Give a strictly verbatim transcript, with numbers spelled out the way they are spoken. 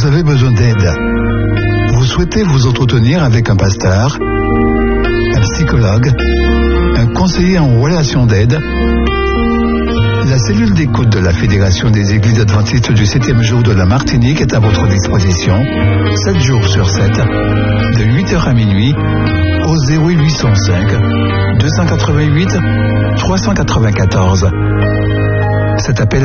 Vous avez besoin d'aide. Vous souhaitez vous entretenir avec un pasteur, un psychologue, un conseiller en relation d'aide. La cellule d'écoute de la Fédération des Églises Adventistes du septième jour de la Martinique est à votre disposition, sept jours sur sept, de huit heures à minuit, au zéro huit cent cinq, deux cent quatre-vingt-huit, trois cent quatre-vingt-quatorze. Cet appel